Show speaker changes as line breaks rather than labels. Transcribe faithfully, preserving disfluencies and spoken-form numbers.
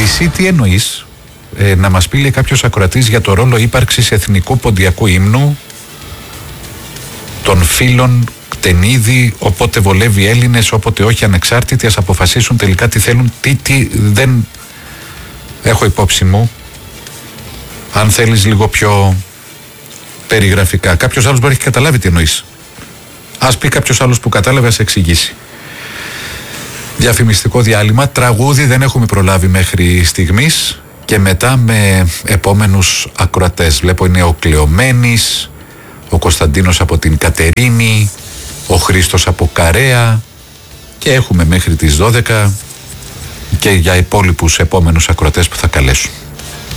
Εσύ τι εννοείς? Ε, να μας πει, λέει, κάποιος ακροατής για το ρόλο ύπαρξης εθνικού ποντιακού ύμνου των φίλων Κτενίδη, όποτε βολεύει Έλληνες, όποτε όχι ανεξάρτητοι, ας αποφασίσουν τελικά τι θέλουν. Τι, τι δεν έχω υπόψη μου. Αν θέλεις λίγο πιο περιγραφικά. Κάποιος άλλος μπορεί να έχει καταλάβει τι εννοείς. Ας πει κάποιος άλλος που κατάλαβε, ας εξηγήσει. Διαφημιστικό διάλειμμα. Τραγούδι δεν έχουμε προλάβει μέχρι στιγμής. Και μετά με επόμενους ακροατές. Βλέπω είναι ο Κλεομένης, ο Κωνσταντίνος από την Κατερίνη, ο Χρήστος από Καρέα, και έχουμε μέχρι τις δώδεκα και για υπόλοιπους επόμενους ακροατές που θα καλέσουν.